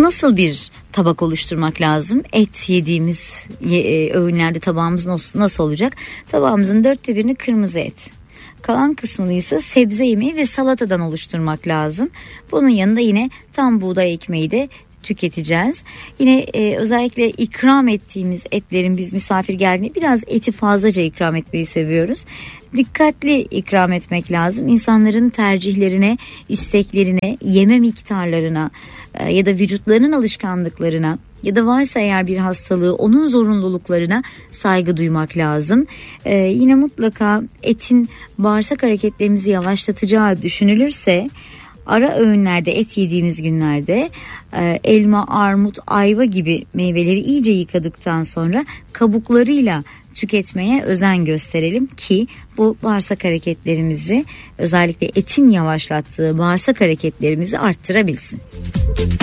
nasıl bir tabak oluşturmak lazım? Et yediğimiz öğünlerde tabağımız nasıl olacak? Tabağımızın 1/4 kırmızı et. Kalan kısmını ise sebze yemeği ve salatadan oluşturmak lazım. Bunun yanında yine tam buğday ekmeği de tüketeceğiz. Yine özellikle ikram ettiğimiz etlerin, biz misafir geldiğinde biraz eti fazlaca ikram etmeyi seviyoruz. Dikkatli ikram etmek lazım. İnsanların tercihlerine, isteklerine, yeme miktarlarına ya da vücutlarının alışkanlıklarına ya da varsa eğer bir hastalığı, onun zorunluluklarına saygı duymak lazım. Yine mutlaka etin bağırsak hareketlerimizi yavaşlatacağı düşünülürse ara öğünlerde, et yediğimiz günlerde elma, armut, ayva gibi meyveleri iyice yıkadıktan sonra kabuklarıyla tüketmeye özen gösterelim ki bu bağırsak hareketlerimizi, özellikle etin yavaşlattığı bağırsak hareketlerimizi arttırabilsin.